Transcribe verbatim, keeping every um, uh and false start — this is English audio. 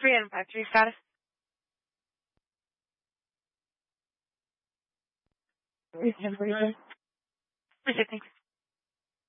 Three out of five. Three status. Appreciate it. Thanks.